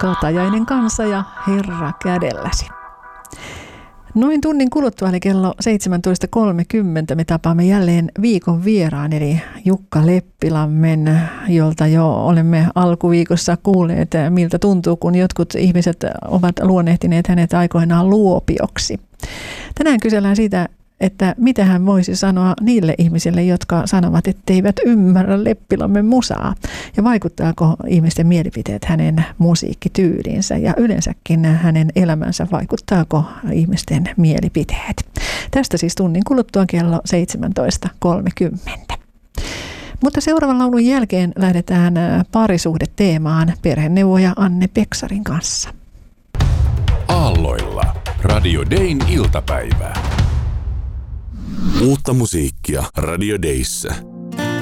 Katajainen kanssa ja Herra kädelläsi. Noin tunnin kuluttua eli kello 17.30 me tapaamme jälleen viikon vieraan eli Jukka Leppilammen, jolta jo olemme alkuviikossa kuulleet, miltä tuntuu, kun jotkut ihmiset ovat luonnehtineet hänet aikoinaan luopioksi. Tänään kysellään siitä, että mitä hän voisi sanoa niille ihmisille, jotka sanovat, etteivät ymmärrä Leppilammen musaa. Ja vaikuttaako ihmisten mielipiteet hänen musiikkityyliinsä ja yleensäkin hänen elämänsä, vaikuttaako ihmisten mielipiteet. Tästä siis tunnin kuluttua kello 17.30. Mutta seuraavan laulun jälkeen lähdetään parisuhdeteemaan perheneuvoja Anne Peksarin kanssa. Aalloilla Radio Dayn iltapäivä. Uutta musiikkia Radio Dayssä.